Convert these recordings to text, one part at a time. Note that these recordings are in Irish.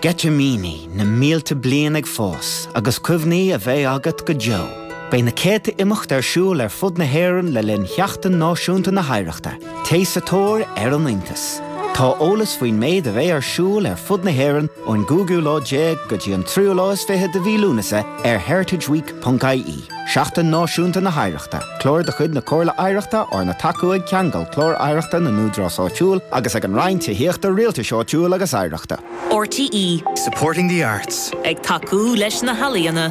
Getchemini na mílte blian ag fós, agus cuimhní a bheith agat go Joe. Bei na céta imimecht siúl fud na héireann le linn cheachtain náisiúnta na haireachta. Tééis tóir an Intas. Tá ólas faoin méid a bheith siúl fud na héireann ón Google go dtí an 23 lúnasa heritageweek.ie. Seachtain náisiúnta na haireachta. Clór de chud na cóirla aireachta or na tacuig ceangal clór aireachta na núdrásáitiúil agus ag an roinnte híochta rialta seáitiúil agus aireachta. RTE. Supporting the arts. Ag tacu leis na halaíana.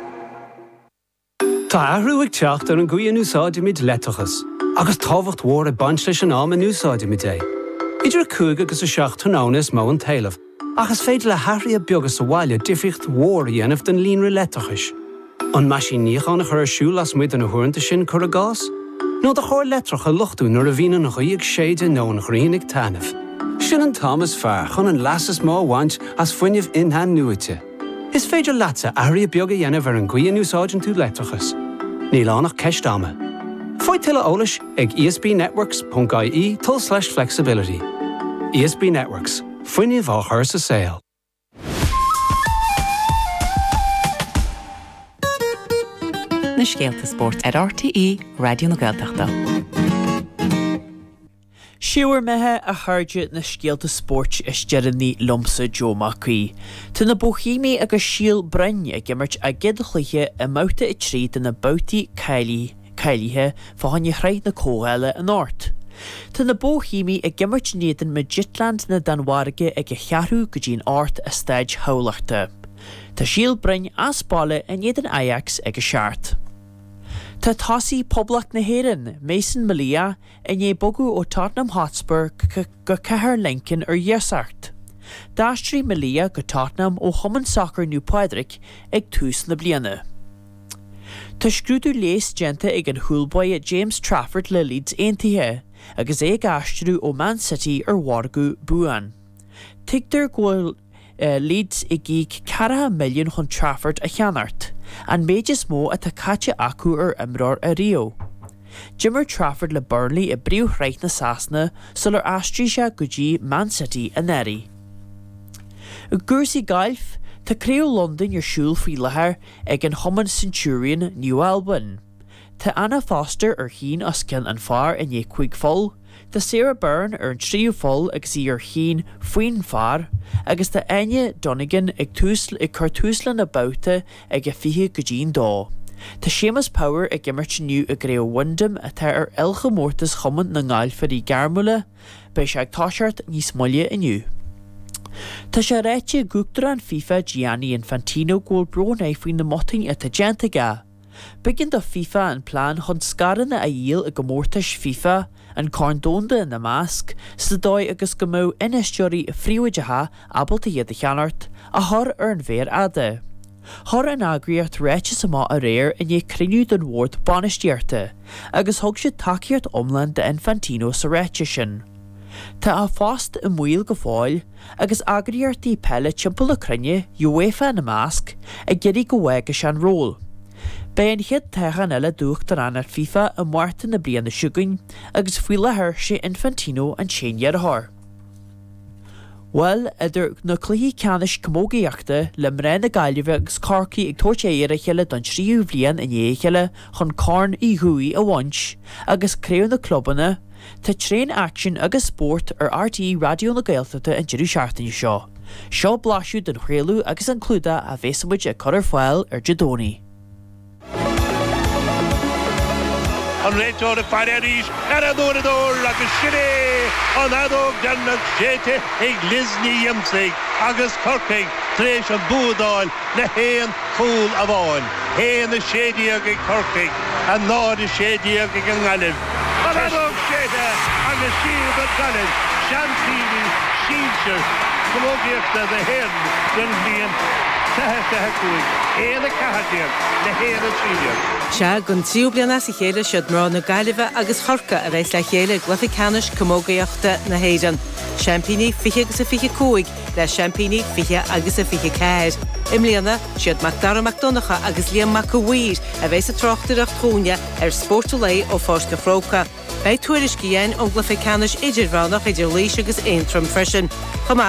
Tá ahrú ag teacht ar an gcuí úsáide mid letachas, agus táhacht mhór a baint leis an am an úsáide mid é. Idir a cúig agus a seach tónánas má an talamh, agus féidir le hairí a beagas a bhaile difriocht mhór dhéanamh den línre letachas. An maisiníoch an a chur siúil as muid an a thuairinta sin chur a gás? nó de chóir letrach a luchtú nuair a bhíanaan na chuíoch séide nó an chraoinnig tanamh. Sin an Thomas fearr chun an lasas má bhaint as fuinneamh inhan nuaite. Is féidir leatsa airí a beag a dhéanamh ar an gcuí úsáideann tú letrachas. Níl annach ceist ama. Fáid tuile eolais ag espnetworks.ie/flexibility. ESB Networks, fuinneamh á chur sa saoil. Na Scéalta Sport at RTE Radio na Gaeltachta. Siúr methe a chuirde na Scéalta Sport is dearní lomsa Joe Mackey. Tá na Bohími agus síl brenne a gimmert a gidchluiche a máta i tríd na bouti cailíthe fáhanne chraid na cóhaile an ort. Tá na Bohími a gimmert néan me Jitland na Danwarige ag a chearú go dín ort a staid haulachta. Tá síl brenne as bála a néan Ajax ag a seart. Tá tosaí poblach na héireann, Mason Malia, in é bogu ó Tottenham Hotspur go cethir Lincoln ar dhearsacht. D'astrí Malia go Tottenham ó Chumann Soccer New Padraig ag tús na bliana. Tá scrúdú léis genta ag an húlbóid James Trafford le Leeds aontaithe, agus é gastrú ó Man City ar Wargu buan. Tigtar ghfuil Leeds i gíg 4 milliún chun Trafford a cheanart, an méid is mó a tá caite acu ar imreoir a Rio. Jimmer Trafford le Burnley i bríú chraith na Sasna sul ar astrí se go dtí Man City a Neri. I gúrsaí gailf, tá créú London ar siúl faoi lethir ag an Chumann Centurion New Alban. Tá Anna Foster ar chin as cin an fearr in é chuig fol, tá Sarah Byrne ar an tríú fol agus í ar chin faoin fearr, agus tá Anya Donegan ag chur túslan na bouta ag a fiche go dín dó. Tá Seamus Power ag gimmert nniu a gréo Wyndham a tá ar ilcha mórtas Chumann na ngáilfar í Garmúla, bei se ag táseart níos moille inniu. Tá sé réite gúachtar an FIFA Gianni Infantino ghfuil brona faoin na moting a tá genta ga. Bigin do FIFA an plán chun scaranna a dhéal a go mórtais FIFA an cándónda in na másc sa dóid agus go mó inisteoirí phríomhaidetha abalta iad a cheanart a thar ar an bhéir ada. Thar an agriart réite sa má a réir in é criniú don mhórt banistearta, agus thug sé takeíart omlan de Infantino sa réite sin. Tá a fást i mhuiil go fáil, agus agriartaí pelle timpeall a crinne UEFA na másc a geirí go bhhaige se an ról. Bei an chiad techan eile dúachtar an ar FIFA a márta na bliana siúgain, agus faoi lethir sé Infantino an séinhear thar. Well, idir na cluichí ceannis commógaíochta le mré na gaiileh agus carcaí ag tóirte éireach le don tríú bblion in éicheile chun carn í thuí a bhaint, agus créú na clubanna, tá Train Action agus Sport ar RTE Radio na Gaeltachta an deireadh seachtain seo. Seo bláisiú den chréalú agus an clúda a bhésamid a chuir fáil ar Jadóní. An réiteóir Fareris ar a dúradóir agus sinné an adóg denna séte ag Lisní Yimsaig agus Corcaig tréis an búdáil le héan cúl a bháin. Héan a sédiag ag Corcaig a nád a sédiag ag an Galibh. An adóg séte agus síl a Galibh, Seantíní sílseir cumógiachta de héan den bhíon éana cahadiag le héana trídiag. Se gon tíú bliana sa chéile siad mrá na Gailibh agus chorca a rééis le chéile gluficanis commógaíochta na héireann. Champíní fiche agus a fiche cúig le champíní fiche agus a fiche ceir. Imlíana siad Macdara Macdonacha agus Liam Macawír a bheits a trochtaireach tróne ar sportolé ó fórca fróca. Bei tuairiscíon an gluficanis idirránach idir líis agus éintrum freisin.